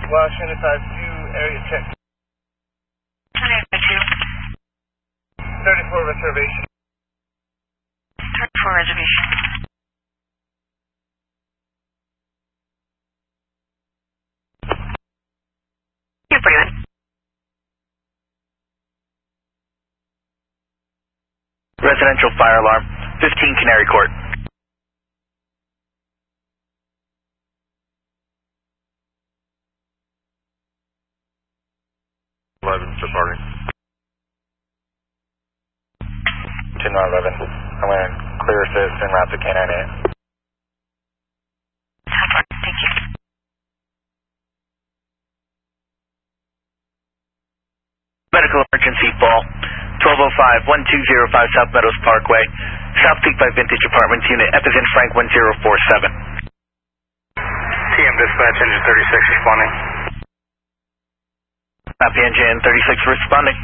Washington 5-2, area check. 34 reservation. 34 reservation. You're pretty good. Residential fire alarm, 15 Canary Court. 11, departing. 10-11. I'm going to clear assist and route to K98. Thank you. Medical emergency fall. 1205, 1205 South Meadows Parkway. South Peak by Vintage Apartments Unit, F as in Frank 1047. TM dispatch, engine 36 responding. Copy, engine 36 responding.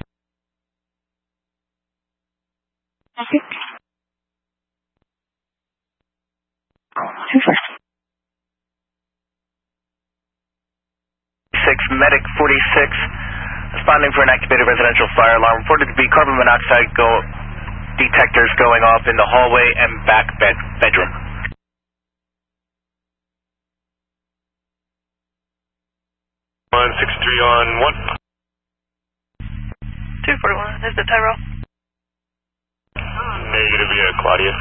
Super. Medic 46, responding for an activated residential fire alarm. Reported to be carbon monoxide detectors going off in the hallway and back bedroom. 163 on 1. 241, is it Tyrell? Negative, yeah, Claudia.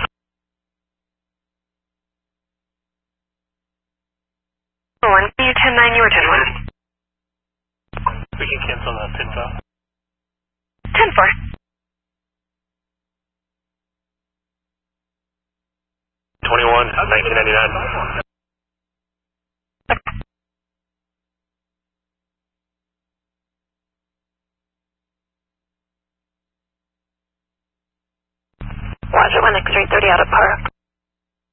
One, can you 10-9, you were 10-1. We can cancel that pin file. 10-4. $21,1999. Roger, 1 X-ray 30 out of Park.